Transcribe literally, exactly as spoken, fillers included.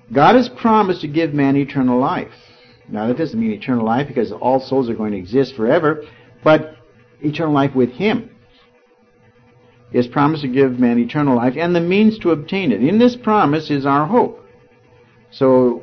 God has promised to give man eternal life. Now, that doesn't mean eternal life because all souls are going to exist forever, but eternal life with Him. He has promised to give man eternal life and the means to obtain it. In this promise is our hope. So